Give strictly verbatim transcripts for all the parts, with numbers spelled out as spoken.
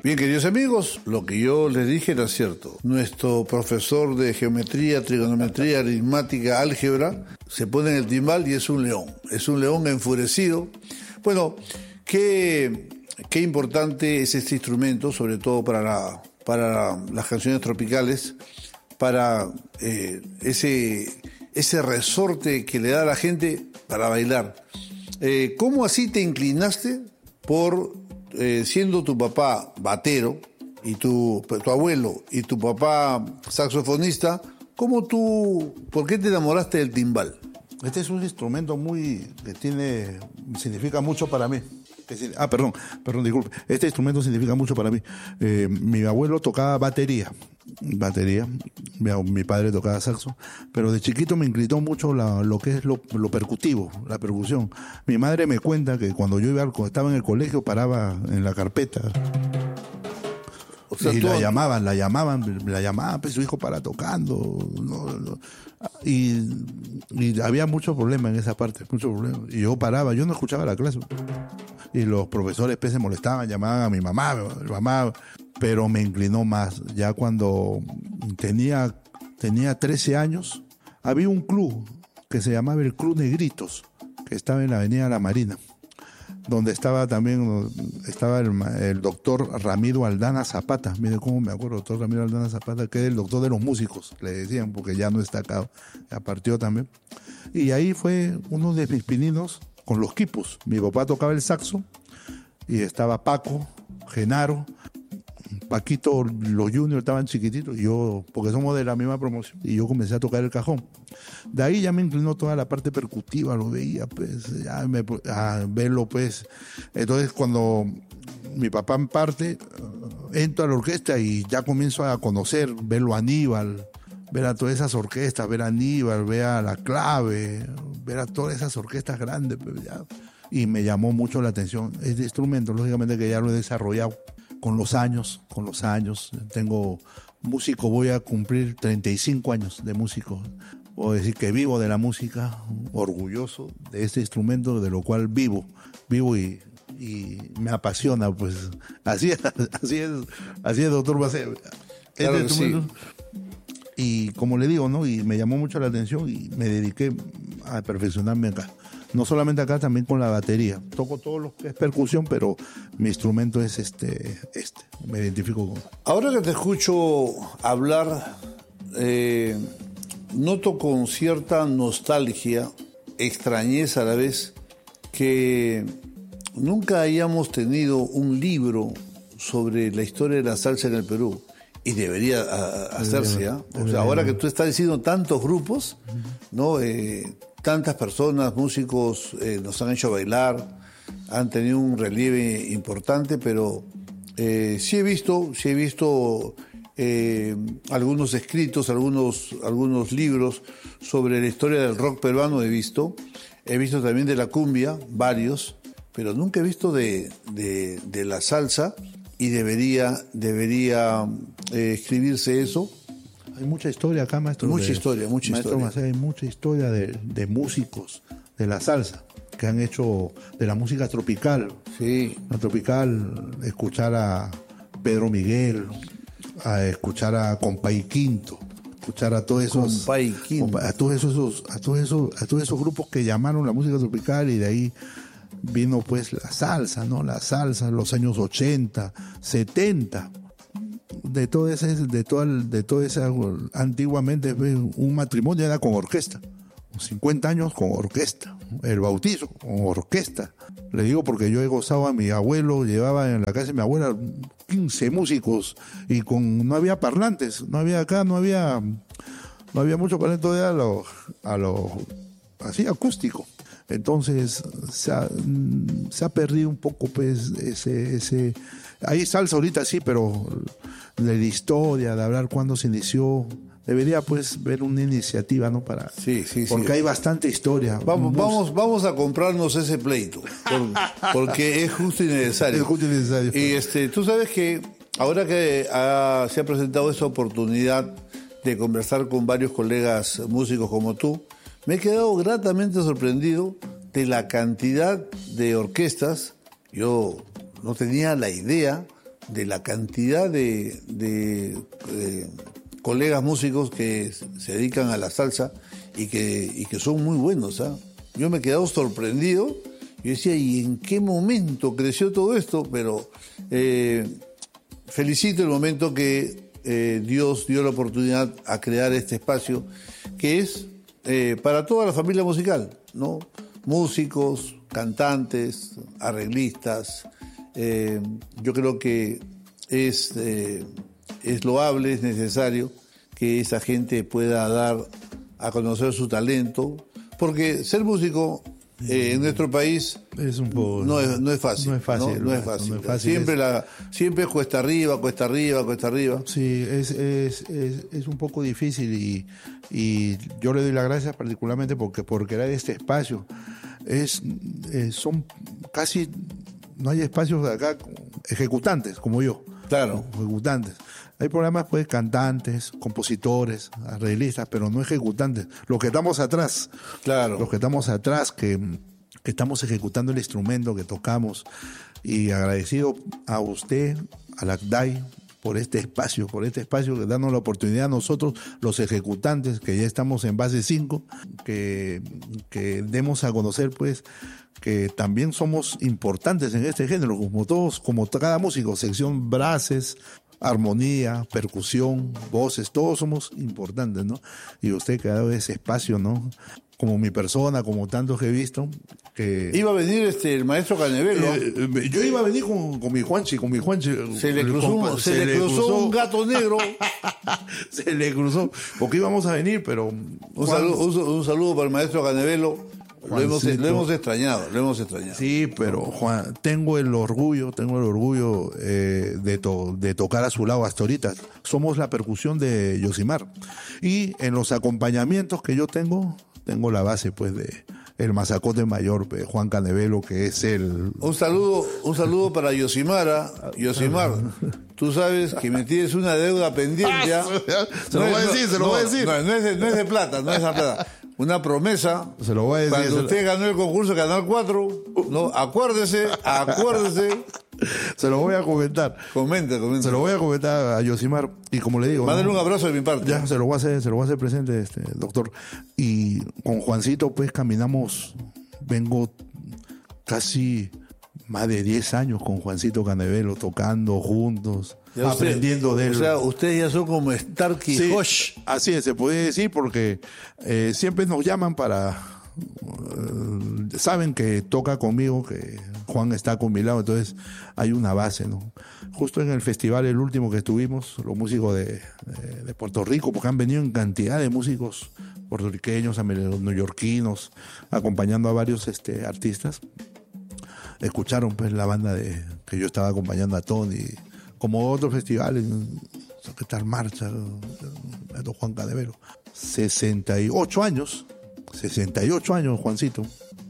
Bien, queridos amigos, lo que yo les dije era cierto. Nuestro profesor de geometría, trigonometría, aritmática, álgebra, se pone en el timbal y es un león. Es un león enfurecido. Bueno, qué, qué importante es este instrumento, sobre todo para, la, para las canciones tropicales, para eh, ese, ese resorte que le da a la gente para bailar. Eh, ¿Cómo así te inclinaste por, eh, siendo tu papá batero y tu, tu abuelo y tu papá saxofonista, cómo tú, por qué te enamoraste del timbal? Este es un instrumento muy, que tiene, significa mucho para mí. Ah, perdón, perdón, disculpe. Este instrumento significa mucho para mí. Eh, mi abuelo tocaba batería, batería. Mi, mi padre tocaba saxo, pero de chiquito me inclinó mucho la, lo que es lo, lo percutivo, la percusión. Mi madre me cuenta que cuando yo iba, cuando estaba en el colegio, paraba en la carpeta. O sea, y la llamaban, la llamaban, la llamaban, pues su hijo para tocando, no, no. Y, y había muchos problemas en esa parte, muchos problemas. Y yo paraba, yo no escuchaba la clase. Y los profesores pues, se molestaban, llamaban a mi mamá, mamá, pero me inclinó más. Ya cuando tenía, tenía trece años, había un club que se llamaba el Club Negritos, que estaba en la Avenida La Marina, donde estaba también estaba el, el doctor Ramiro Aldana Zapata. Mire cómo me acuerdo, doctor Ramiro Aldana Zapata, que es el doctor de los músicos, le decían, porque ya no está acá, ya partió también. Y ahí fue uno de mis pininos con los quipos. Mi papá tocaba el saxo y estaba Paco, Genaro, Paquito, los juniors estaban chiquititos, y yo, porque somos de la misma promoción, y yo comencé a tocar el cajón. De ahí ya me inclinó toda la parte percutiva, lo veía, pues, ya me, a verlo, pues. Entonces, cuando mi papá en parte, entro a la orquesta y ya comienzo a conocer, verlo a Aníbal, ver a todas esas orquestas, ver a Aníbal, ver a La Clave, ver a todas esas orquestas grandes, pues, ya. Y me llamó mucho la atención este instrumento, lógicamente que ya lo he desarrollado con los años, con los años. Tengo músico, voy a cumplir treinta y cinco años de músico. Puedo decir que vivo de la música, orgulloso de este instrumento, de lo cual vivo, vivo y, y me apasiona, pues. Así es, así es, así es, doctor Bacé. Claro Este que sí. Y como le digo, ¿no? Y me llamó mucho la atención y me dediqué a perfeccionarme acá. No solamente acá, también con la batería. Toco todo lo que es percusión, pero mi instrumento es este, este. Me identifico con. Ahora que te escucho hablar, eh, noto con cierta nostalgia, extrañeza a la vez, que nunca hayamos tenido un libro sobre la historia de la salsa en el Perú. Y debería a, hacerse, ¿ah? ¿eh? O sea, ahora que tú estás diciendo tantos grupos, ¿no? Eh, tantas personas, músicos, eh, nos han hecho bailar, han tenido un relieve importante, pero eh, sí he visto, sí he visto eh, algunos escritos, algunos, algunos libros sobre la historia del rock peruano, he visto, he visto también de la cumbia, varios, pero nunca he visto de, de, de la salsa. Y debería, debería eh, escribirse eso. Hay mucha historia acá, maestro. Mucha de, historia, mucha maestro historia. Macé, hay mucha historia de, de músicos de la salsa que han hecho de la música tropical. Sí. La tropical, escuchar a Pedro Miguel, a escuchar a Compay Quinto, escuchar a todos esos, Compay Quinto. a todos esos, a todos esos, a todos esos grupos que llamaron la música tropical, y de ahí vino pues la salsa, ¿no? La salsa en los años ochenta, setenta. De todo ese, de todo, de todo ese, antiguamente un matrimonio era con orquesta. cincuenta años con orquesta. El bautizo con orquesta. Le digo porque yo he gozado a mi abuelo, llevaba en la casa de mi abuela quince músicos y con no había parlantes, no había acá, no había no había mucho parlante, todo era a lo, a lo así acústico. Entonces se ha, se ha perdido un poco pues ese, ese hay salsa ahorita sí, pero de la historia, de hablar cuándo se inició, debería pues ver una iniciativa, ¿no? Para sí, sí, porque sí. hay bastante historia. Vamos, vamos, vamos a comprarnos ese pleito, por, porque es justo y necesario. Es justo y necesario. Y este, tú sabes que ahora que ha, se ha presentado esta oportunidad de conversar con varios colegas músicos como tú, me he quedado gratamente sorprendido de la cantidad de orquestas. Yo no tenía la idea de la cantidad de, de, de colegas músicos que se dedican a la salsa y que, y que son muy buenos, ¿ah? Yo me he quedado sorprendido. Yo decía, ¿y en qué momento creció todo esto? Pero eh, felicito el momento que eh, Dios dio la oportunidad a crear este espacio, que es eh, para toda la familia musical, ¿no? Músicos, cantantes, arreglistas. Eh, yo creo que es, eh, es loable, es necesario que esa gente pueda dar a conocer su talento, porque ser músico eh, en nuestro país es un poco, no, es, no es fácil. No es fácil. No, no es fácil. No es fácil. Siempre, es, la, siempre es cuesta arriba, cuesta arriba, cuesta arriba. Sí, es, es, es, es un poco difícil y, y yo le doy las gracias particularmente porque por crear este espacio. Es, es, son casi, no hay espacios de acá ejecutantes como yo. Claro. Ejecutantes. Hay programas, pues, cantantes, compositores, arreglistas, pero no ejecutantes. Los que estamos atrás. Claro. Los que estamos atrás, que, que estamos ejecutando el instrumento que tocamos. Y agradecido a usted, a la A C D A I, por este espacio, por este espacio que darnos la oportunidad a nosotros, los ejecutantes, que ya estamos en base cinco, que, que demos a conocer, pues, que también somos importantes en este género, como todos, como cada músico, sección brases, armonía, percusión, voces, todos somos importantes, ¿no? Y usted que ha dado ese espacio, ¿no? Como mi persona, como tantos que he visto, que... Iba a venir este el maestro Canevelo. Eh, yo iba a venir con, con mi Juanchi, con mi Juanchi. Se le cruzó, un, se se le cruzó, cruzó un gato negro. Se le cruzó, porque íbamos a venir, pero... Un, Juan... saludo, un, un saludo para el maestro Canevelo. Lo hemos, lo hemos extrañado, lo hemos extrañado. Sí, pero Juan, tengo el orgullo, tengo el orgullo eh, de, to, de tocar a su lado hasta ahorita. Somos la percusión de Yosimar. Y en los acompañamientos que yo tengo, tengo la base, pues, de el mazacote mayor, pues, Juan Canevelo, que es el... Un saludo, un saludo para Yosimara. Yosimar, tú sabes que me tienes una deuda pendiente. Se lo voy a decir, se lo voy a decir. No, no, es de, no es de plata, no es de plata. Una promesa. Se lo voy a decir. Cuando usted ganó el concurso Canal cuatro, no, acuérdese, acuérdese. Se lo voy a comentar. Comente, comente. Se lo voy a comentar a Yosimar. Y como le digo... Mándale ¿no? un abrazo de mi parte. Ya, se lo voy a hacer, se lo voy a hacer presente, este, doctor. Y con Juancito, pues, caminamos, vengo casi más de diez años con Juancito Canevelo, tocando juntos, usted, aprendiendo de él. O sea, ustedes ya son como Starkey sí, Hosh. Así es, se puede decir, porque eh, siempre nos llaman para... Uh, saben que toca conmigo, que Juan está con mi lado, entonces hay una base, ¿no? Justo en el festival, el último que estuvimos, los músicos de, de, de Puerto Rico, porque han venido en cantidad de músicos puertorriqueños, neoyorquinos, acompañando a varios este, artistas. Escucharon, pues, la banda de que yo estaba acompañando a Tony, como otros festivales, ¿qué tal marcha? De Juan Canevelo. sesenta y ocho años, sesenta y ocho años, Juancito.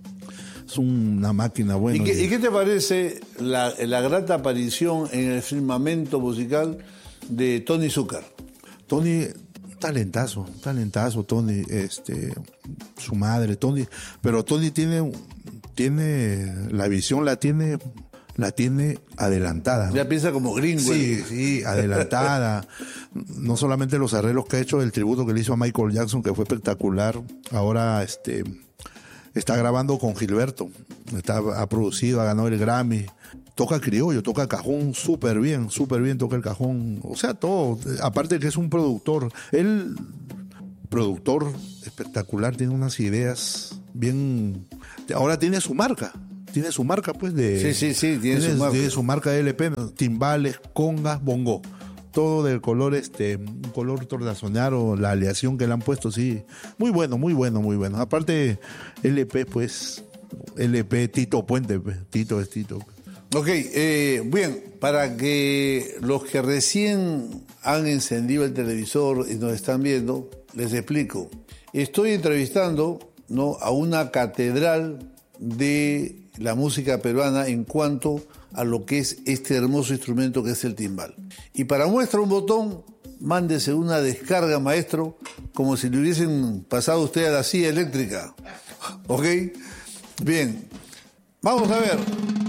Es una máquina buena. ¿Y qué, ¿Y qué te parece la, la grata aparición en el firmamento musical de Tony Zúcar? Tony, talentazo, talentazo, Tony, este, su madre, Tony, pero Tony tiene, tiene, la visión la tiene, la tiene adelantada. Ya piensa como gringo. Sí, sí, adelantada. No solamente los arreglos que ha hecho, el tributo que le hizo a Michael Jackson, que fue espectacular. Ahora, este, está grabando con Gilberto. Está, ha producido, ha ganado el Grammy. Toca criollo, toca cajón súper bien, súper bien toca el cajón. O sea, todo. Aparte que es un productor. Él, productor espectacular, tiene unas ideas bien... Ahora tiene su marca. Tiene su marca, pues, de... Sí, sí, sí, tiene, tiene su marca. Tiene su marca de L P, timbales, congas, bongo. Todo del color, este, un color tornasonero, la aleación que le han puesto, sí. Muy bueno, muy bueno, muy bueno. Aparte, L P, pues, L P Tito Puente, pues, Tito es Tito. Ok, eh, bien, para que los que recién han encendido el televisor y nos están viendo, les explico. Estoy entrevistando, ¿no?, a una catedral de la música peruana en cuanto a lo que es este hermoso instrumento que es el timbal. Y para muestra un botón, mándese una descarga, maestro, como si le hubiesen pasado a usted a la silla eléctrica. ¿Ok? Bien, vamos a ver.